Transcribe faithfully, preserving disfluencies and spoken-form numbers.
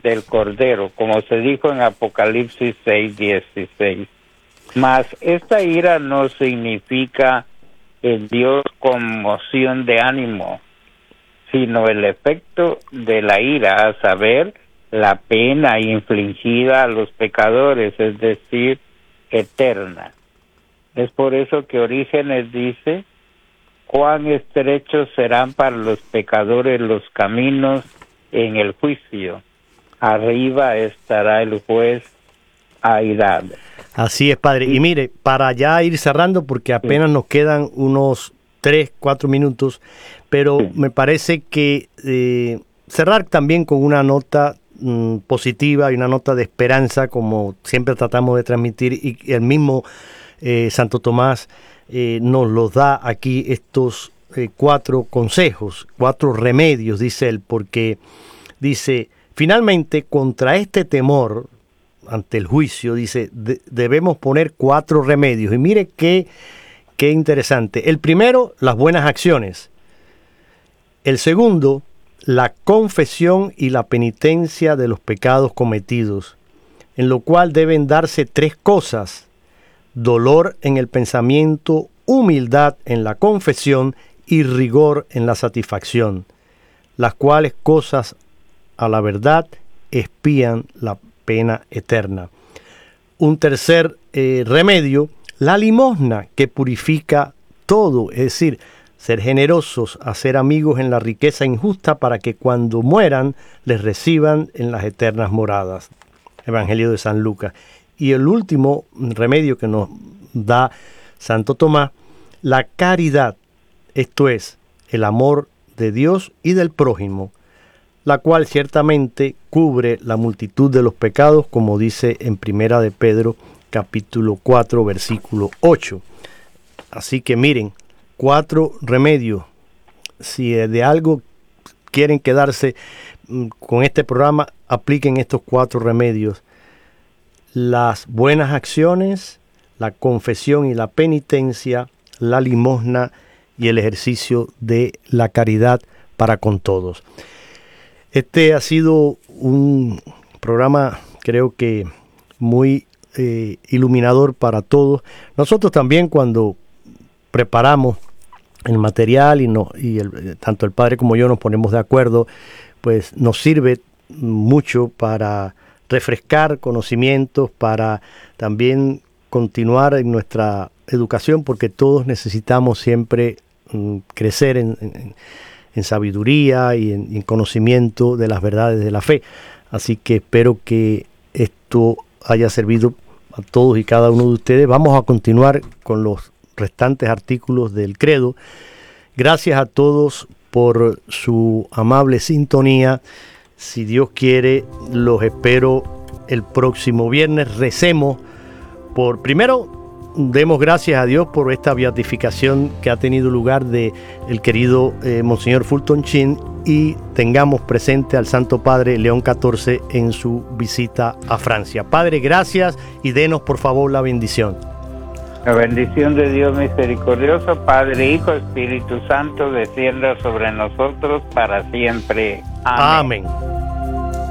del Cordero, como se dijo en Apocalipsis seis dieciséis. Mas esta ira no significa en Dios conmoción de ánimo, sino el efecto de la ira, a saber, la pena infligida a los pecadores, es decir, eterna. Es por eso que Orígenes dice: cuán estrechos serán para los pecadores los caminos en el juicio, arriba estará el juez airado. Así es, padre. Y mire, para ya ir cerrando, porque apenas sí. nos quedan unos tres, cuatro minutos, pero sí. me parece que eh, cerrar también con una nota mm, positiva y una nota de esperanza, como siempre tratamos de transmitir, y el mismo eh, Santo Tomás eh, nos los da aquí, estos eh, cuatro consejos, cuatro remedios, dice él, porque dice, finalmente, contra este temor ante el juicio, dice, de, debemos poner cuatro remedios. Y mire qué, qué interesante. El primero, las buenas acciones. El segundo, la confesión y la penitencia de los pecados cometidos, en lo cual deben darse tres cosas: dolor en el pensamiento, humildad en la confesión y rigor en la satisfacción, las cuales cosas a la verdad expían la pena eterna. Un tercer eh, remedio, la limosna, que purifica todo, es decir, ser generosos, hacer amigos en la riqueza injusta, para que cuando mueran les reciban en las eternas moradas. Evangelio de San Lucas. Y el último remedio que nos da Santo Tomás, la caridad, esto es, el amor de Dios y del prójimo, la cual ciertamente cubre la multitud de los pecados, como dice en Primera de Pedro, capítulo cuatro, versículo ocho. Así que miren, cuatro remedios. Si de algo quieren quedarse con este programa, apliquen estos cuatro remedios: las buenas acciones, la confesión y la penitencia, la limosna y el ejercicio de la caridad para con todos. Este ha sido un programa, creo que muy eh, iluminador para todos. Nosotros también, cuando preparamos el material y, no, y el, tanto el padre como yo nos ponemos de acuerdo, pues nos sirve mucho para refrescar conocimientos, para también continuar en nuestra educación, porque todos necesitamos siempre mm, crecer en, en, en sabiduría y en, en conocimiento de las verdades de la fe. Así que espero que esto haya servido a todos y cada uno de ustedes. Vamos a continuar con los restantes artículos del credo. Gracias a todos por su amable sintonía. Si Dios quiere, los espero el próximo viernes. Recemos por, primero, demos gracias a Dios por esta beatificación que ha tenido lugar de el querido eh, Monseñor Fulton Sheen, y tengamos presente al Santo Padre León catorce en su visita a Francia. Padre, gracias, y denos por favor la bendición. La bendición de Dios misericordioso, Padre, Hijo, Espíritu Santo, descienda sobre nosotros para siempre. Amén. Amén.